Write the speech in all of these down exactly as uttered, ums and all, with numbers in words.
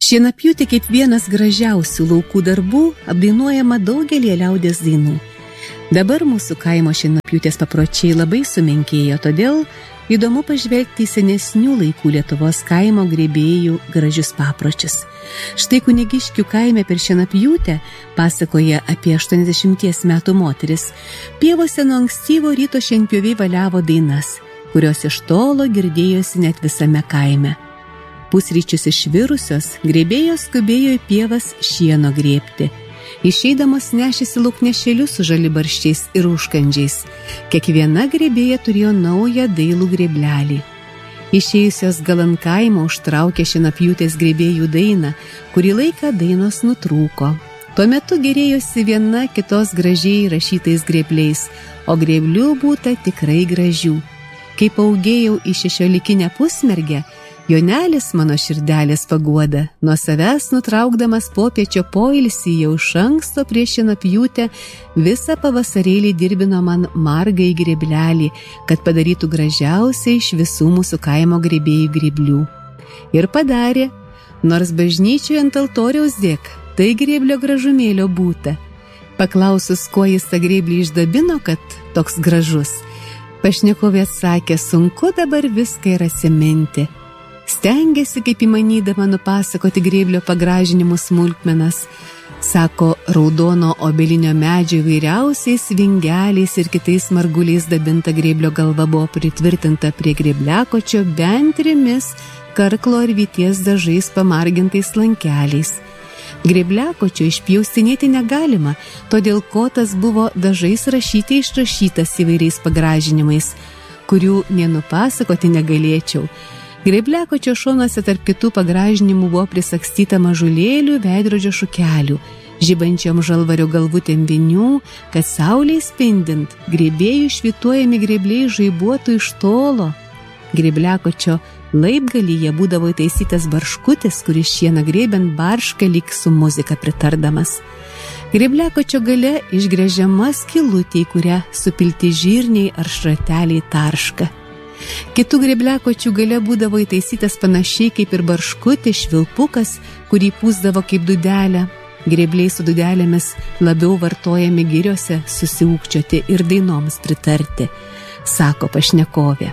Šienapjūtė kaip vienas gražiausių laukų darbų apdainuojama daugelį liaudies dainų. Dabar mūsų kaimo šienapjūtės papročiai labai sumenkėjo, todėl įdomu pažvelgti į senesnių laikų Lietuvos kaimo grėbėjų gražius papročius. Štai Kunigiškių kaime per šienapjūtę pasakoja apie aštuoniasdešimties metų moteris. Pievose nuo ankstyvo ryto šienpjoviai valiavo dainas, kurios iš tolo girdėjosi net visame kaime. Pusryčius išvirusios, grėbėjos skubėjo į pievas šieno grėbti. Išeidamos nešėsi lauknešėlius su žalibarščiais ir užkandžiais. Kiekviena grėbėja turėjo naują dailų grėblelį. Išėjusios gal ant kaimo užtraukė šienapjūtės grėbėjų dainą, kurį laiką dainos nutrūko. Tuo metu gerėjosi viena kitos gražiai rašytais grėbliais, o grėblių būta tikrai gražių. Kai paugėjau į šešiolikinę pusmergę, Jonelis mano širdelės paguoda, nuo savęs nutraukdamas popiečio poilsį jau iš anksto prieš šienapjūtę visą pavasarėlį dirbino man margai grėblelį, kad padarytų gražiausiai iš visų mūsų kaimo grėbėjų grėblių. Ir padarė, nors bažnyčioje ant altoriaus dėk, tai grėblio gražumėlio būta. Paklausus, kuo jis tą grėblį išdabino, kad toks gražus, pašnekovė atsakė, sunku dabar viską ir atsiminti. Stengėsi, kaip įmanydama, nupasakoti grėblio pagražinimų smulkmenas. Sako, raudono obelinio medžio įvairiausiais vingeliais ir kitais marguliais dabinta grėblio galva buvo pritvirtinta prie grėbliakočio bent trimis karklo ar vyties dažais pamargintais lankeliais. Grėbliakočio išpjaustinėti negalima, todėl kotas buvo dažais rašyti išrašytas įvairiais pagražinimais, kurių nenupasakoti negalėčiau. Grėbliakočio šonuose tarp kitų pagražinimų buvo prisagstyta mažulėlių veidrodžio šukelių, žibančiom žalvario galvutėm vinių, kad saulei spindint, grėbėjų švytuojami grėbliai žaibuotų iš tolo. Grėbliakočio laipgalyje būdavo įtaisytas barškutis, kuris šieną grėbiant barška lyg su muzika pritardamas. Grėbliakočio gale išgręžiama skylutė, į kurią supilti žirniai ar šrateliai tarška. Kitų grėbliakočių gale būdavo įtaisytas panašiai kaip ir barškutis švilpukas, kurį pūsdavo kaip dudelę. Grėbliai su dudelėmis labiau vartojami giriose susiūkčioti ir dainoms pritarti, sako pašnekovė.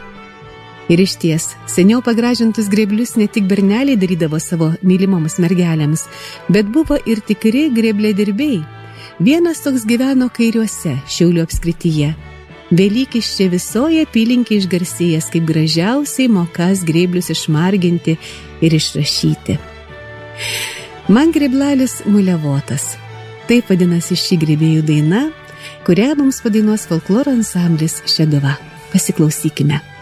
Ir išties, seniau pagražintus grėblius ne tik berneliai darydavo savo mylimoms mergelėms, bet buvo ir tikri grėblėdirbiai. Vienas toks gyveno Kairiuose, Šiaulių apskrityje. Velykis čia visoje apylinkėje išgarsėjęs kaip gražiausiai mokas grėblius išmarginti ir išrašyti. Man grėblalis muliavotas. Taip vadinasi ši grėbėjų daina, kurią mums padainuos folkloro ansamblis Šeduva. Pasiklausykime.